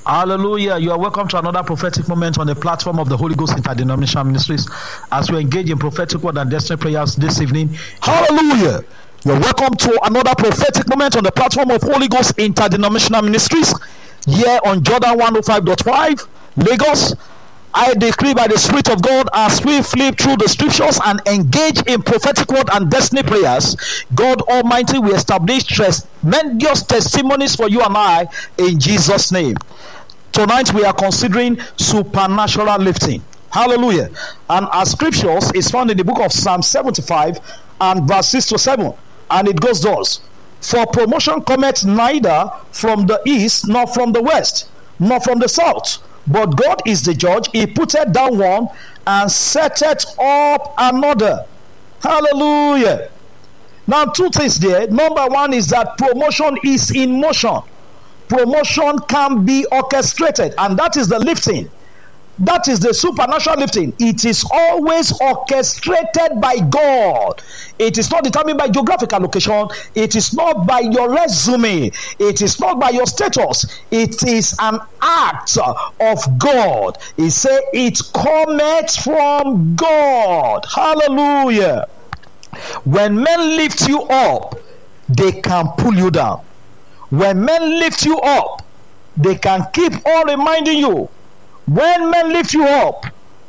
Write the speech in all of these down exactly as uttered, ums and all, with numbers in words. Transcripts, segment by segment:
Hallelujah. You are welcome to another prophetic moment on the platform of the Holy Ghost Interdenominational Ministries as we engage in prophetic word and destiny prayers this evening. Hallelujah. You're welcome to another prophetic moment on the platform of Holy Ghost Interdenominational Ministries here on Jordan one oh five point five, Lagos. I decree by the Spirit of God as we flip through the scriptures and engage in prophetic word and destiny prayers, God Almighty will establish tremendous testimonies for you and I in Jesus' name. Tonight we are considering supernatural lifting. Hallelujah. And our scriptures is found in the book of Psalm seventy-five and verse six to seven. And it goes thus: For promotion cometh neither from the east, nor from the west, nor from the south. But God is the judge. He putteth down one and setteth up another. Hallelujah. Now, two things there. Number one is that promotion is in motion. Promotion can be orchestrated, and that is the lifting. That is the supernatural lifting. It is always orchestrated by God. It is not determined by geographical location. It is not by your resume. It is not by your status. It is an act of God. He said it cometh from God. Hallelujah. When men lift you up, they can pull you down. When men lift you up, they can keep on reminding you. When men lift you up,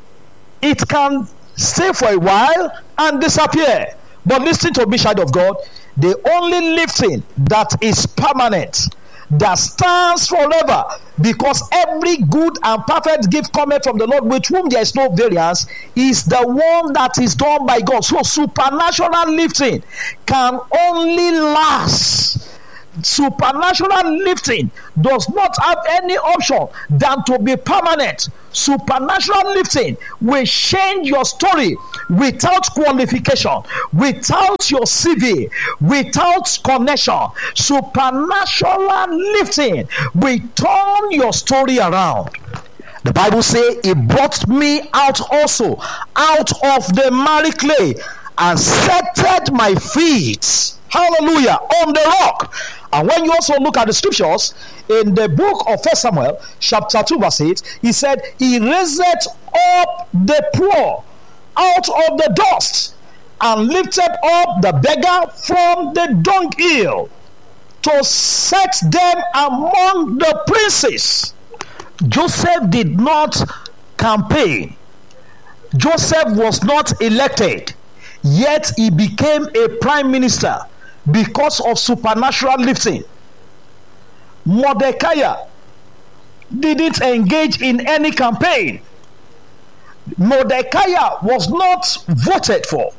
it can stay for a while and disappear. But listen to me, child of God, the only lifting that is permanent, that stands forever, because every good and perfect gift cometh from the Lord, with whom there is no variance, is the one that is done by God. So supernatural lifting can only last. Supernatural lifting does not have any option than to be permanent. Supernatural lifting will change your story without qualification, without your C V, without connection. Supernatural lifting will turn your story around. The Bible says, He brought me out also out of the miry clay and settled my feet, hallelujah, on the rock. And when you also look at the scriptures in the book of First Samuel chapter two verse eight, he said, He raised up the poor out of the dust and lifted up the beggar from the dunghill to set them among the princes. Joseph did not campaign. Joseph was not elected, yet he became a prime minister because of supernatural lifting. Mordecai didn't engage in any campaign. Mordecai was not voted for.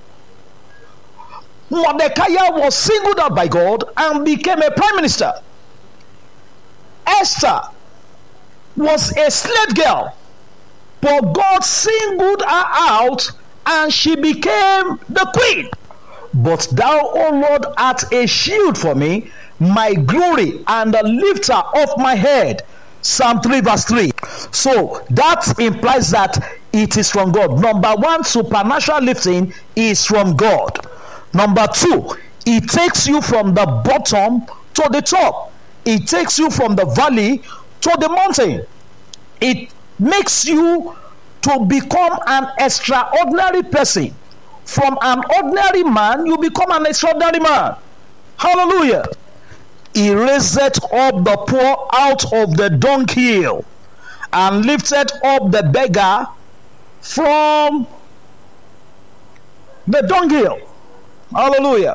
Mordecai was singled out by God and became a prime minister. Esther was a slave girl, but God singled her out and she became the queen. But thou, O Lord, art a shield for me, my glory, and the lifter of my head. Psalm three verse three. So that implies that it is from God. Number one, supernatural lifting is from God. Number two, it takes you from the bottom to the top. It takes you from the valley to the mountain. It makes you to become an extraordinary person. From an ordinary man, you become an extraordinary man. Hallelujah. He raised up the poor out of the dunghill and lifted up the beggar from the dunghill. Hallelujah.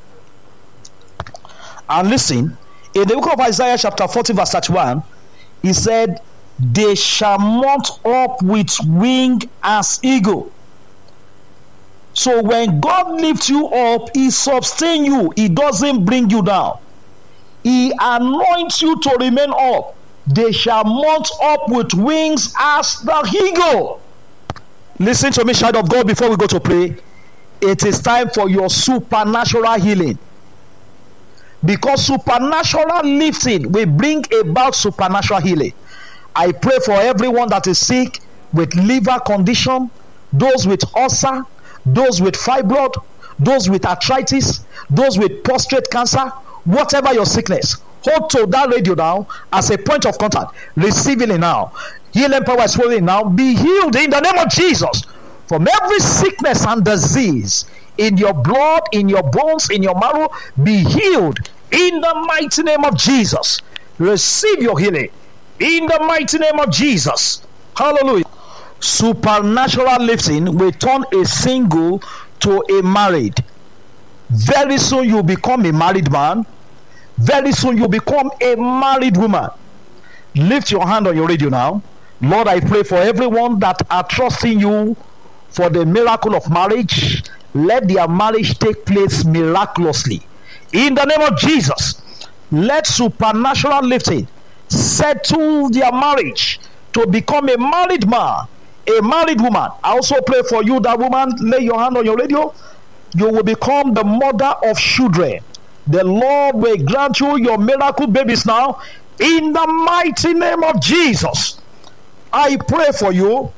And listen, in the book of Isaiah chapter forty verse thirty-one, he said, They shall mount up with wing as eagle. So when God lifts you up, He sustains you. He doesn't bring you down. He anoints you to remain up. They shall mount up with wings as the eagle. Listen to me, child of God, before we go to pray. It is time for your supernatural healing. Because supernatural lifting will bring about supernatural healing. I pray for everyone that is sick with liver condition, those with ulcer, those with fibroid, those with arthritis, those with prostate cancer, whatever your sickness, hold to that radio now as a point of contact. Receive healing now. Healing power is flowing now. Be healed in the name of Jesus from every sickness and disease in your blood, in your bones, in your marrow. Be healed in the mighty name of Jesus. Receive your healing in the mighty name of Jesus. Hallelujah. Supernatural lifting will turn a single to a married. Very soon you become a married man. Very soon you become a married woman. Lift your hand on your radio now. Lord, I pray for everyone that are trusting you for the miracle of marriage. Let their marriage take place miraculously. In the name of Jesus, let supernatural lifting settle their marriage to become a married man, a married woman. I also pray for you, that woman, lay your hand on your radio. You will become the mother of children. The Lord will grant you your miracle babies now. In the mighty name of Jesus, I pray for you.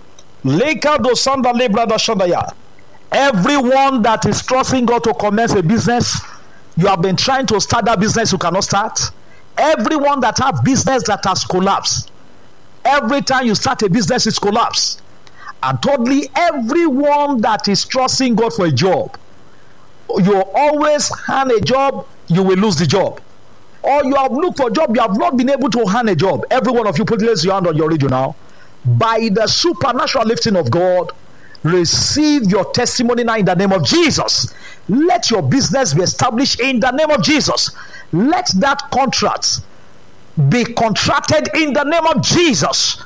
Everyone that is trusting God to commence a business, you have been trying to start that business, you cannot start. Everyone that have business that has collapsed, every time you start a business, it's collapsed. And thirdly, everyone that is trusting God for a job, you always hand a job, you will lose the job. Or you have looked for a job, you have not been able to hand a job. Every one of you, put your hand on your radio now. By the supernatural lifting of God, receive your testimony now in the name of Jesus. Let your business be established in the name of Jesus. Let that contract be contracted in the name of Jesus.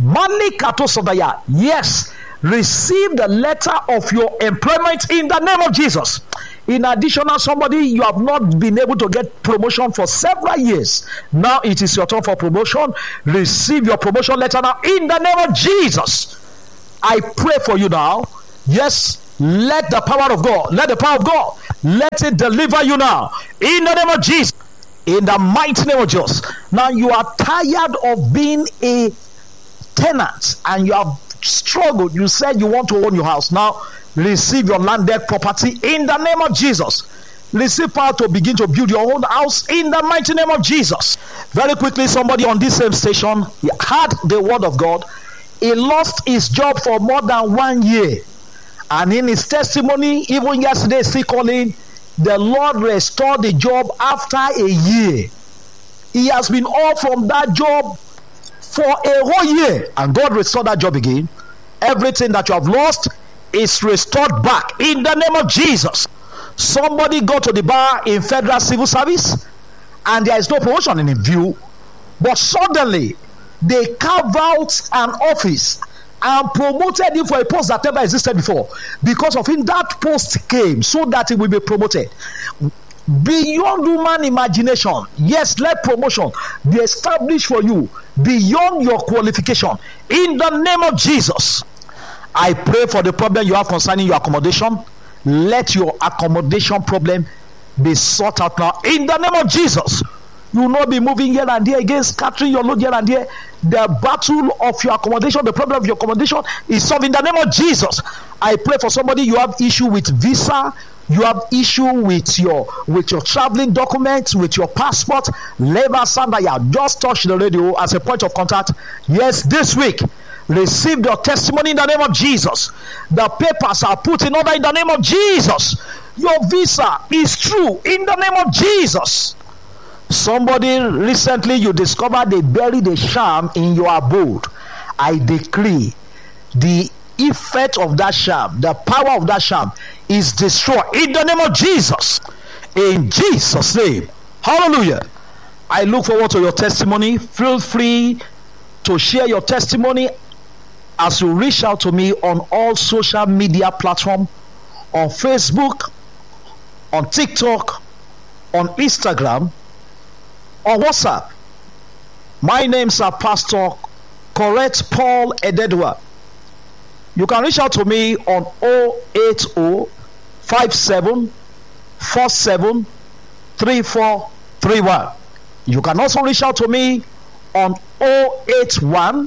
Yes, receive the letter of your employment in the name of Jesus. In addition, somebody, you have not been able to get promotion for several years. Now it is your turn for promotion. Receive your promotion letter now in the name of Jesus. I pray for you now. Yes, let the power of God, let the power of God, let it deliver you now in the name of Jesus. In the mighty name of Jesus. Now you are tired of being a tenant and you have struggled. You said you want to own your house. Now receive your landed property in the name of Jesus. Receive power to begin to build your own house in the mighty name of Jesus. Very quickly, somebody on this same station, he heard the word of God. He lost his job for more than one year, and in his testimony, even yesterday, still calling, the Lord restored the job after a year. He has been off from that job for a whole year, and God restored that job again. Everything that you have lost is restored back in the name of Jesus. Somebody go to the bar in federal civil service and there is no promotion in view, but suddenly they carve out an office and promoted him for a post that never existed before. Because of him, that post came so that he will be promoted beyond human imagination. Yes, let promotion be established for you beyond your qualification in the name of Jesus. I pray for the problem you have concerning your accommodation. Let your accommodation problem be sorted out now in the name of Jesus. You will not be moving here and there again, scattering your load here and there. The battle of your accommodation, the problem of your accommodation is solved in the name of Jesus. I pray for somebody, you have issue with visa, you have issue with your with your traveling documents, with your passport. Labor Sandaya, just touch the radio as a point of contact. Yes, this week, receive your testimony in the name of Jesus. The papers are put in order in the name of Jesus. Your visa is true in the name of Jesus. Somebody recently, you discovered they buried a sham in your abode. I decree the effect of that sham, the power of that sham is destroyed in the name of Jesus. In Jesus' name. Hallelujah. I look forward to your testimony. Feel free to share your testimony as you reach out to me on all social media platforms, on Facebook, on TikTok, on Instagram, on WhatsApp. My name's are Pastor Correct Paul Ededwa. You can reach out to me on zero eight zero five seven four seven three four three one. You can also reach out to me on zero eight one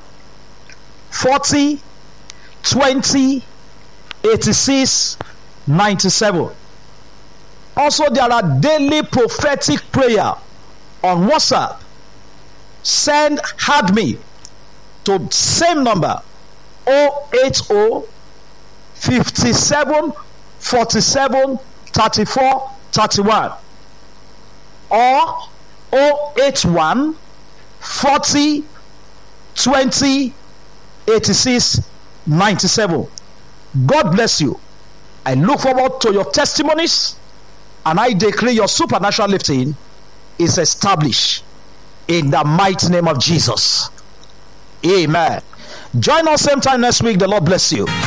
forty twenty eighty-six ninety-seven. Also, there are daily prophetic prayer on WhatsApp, send "Add me" to same number oh eight oh fifty-seven forty-seven thirty-four thirty-one or oh eight one forty twenty eighty-six ninety-seven. God bless you. I look forward to your testimonies, and I declare your supernatural lifting is established in the mighty name of Jesus. Amen. Join us same time next week. The Lord bless you.